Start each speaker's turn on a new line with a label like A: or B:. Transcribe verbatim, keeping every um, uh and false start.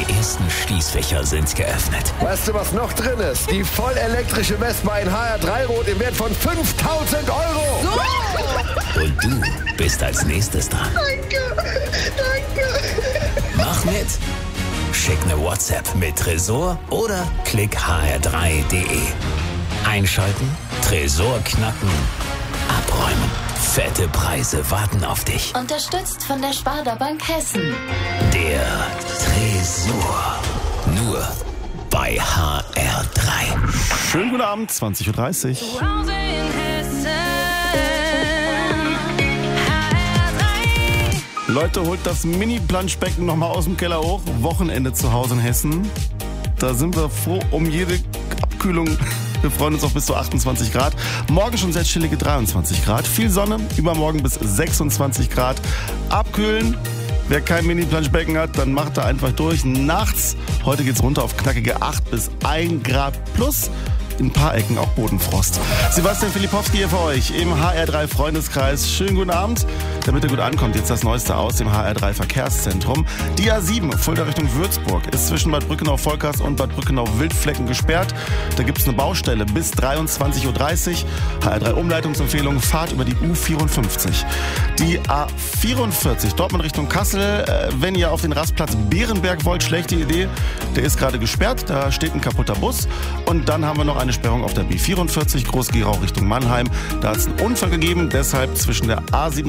A: Die ersten Schließfächer sind geöffnet.
B: Weißt du, was noch drin ist? Die vollelektrische Vespa in H R drei Rot im Wert von fünftausend Euro.
C: So.
A: Und du bist als nächstes dran.
C: Danke, danke.
A: Mach mit. Schick eine WhatsApp mit Tresor oder klick h r drei punkt d e. Einschalten, Tresor knacken, abräumen. Fette Preise warten auf dich.
D: Unterstützt von der Sparda Bank Hessen.
A: Der Tresor. Nur bei H R drei.
E: Schönen guten Abend, zwanzig Uhr dreißig. Leute, holt das Mini-Planschbecken nochmal aus dem Keller hoch. Wochenende zu Hause in Hessen. Da sind wir froh um jede Abkühlung. Wir freuen uns auf bis zu achtundzwanzig Grad. Morgen schon sehr chillige dreiundzwanzig Grad. Viel Sonne, übermorgen bis sechsundzwanzig Grad. Abkühlen. Wer kein Mini-Planschbecken hat, dann macht er einfach durch. Nachts, heute geht's runter auf knackige acht bis ein Grad plus. In ein paar Ecken auch Bodenfrost. Sebastian Filipowski hier für euch im H R drei Freundeskreis. Schönen guten Abend. Damit ihr gut ankommt, jetzt das Neueste aus dem H R drei Verkehrszentrum. Die A sieben, Fulda Richtung Würzburg, ist zwischen Bad Brückenau-Volkers und Bad Brückenau-Wildflecken gesperrt. Da gibt es eine Baustelle bis dreiundzwanzig Uhr dreißig. H R drei Umleitungsempfehlung, Fahrt über die U vierundfünfzig. Die A vierundvierzig, Dortmund Richtung Kassel. Äh, wenn ihr auf den Rastplatz Bärenberg wollt, schlechte Idee. Der ist gerade gesperrt, da steht ein kaputter Bus. Und dann haben wir noch eine Sperrung auf der B vierundvierzig, Groß-Gerau Richtung Mannheim. Da hat es einen Unfall gegeben, deshalb zwischen der A sieben